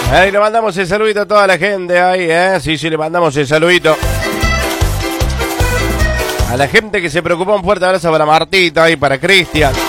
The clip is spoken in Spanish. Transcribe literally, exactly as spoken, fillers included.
Ahí le mandamos el saludito a toda la gente ahí, ¿eh? Sí, sí, le mandamos el saludito. A la gente que se preocupó, un fuerte abrazo para Martita y para Cristian.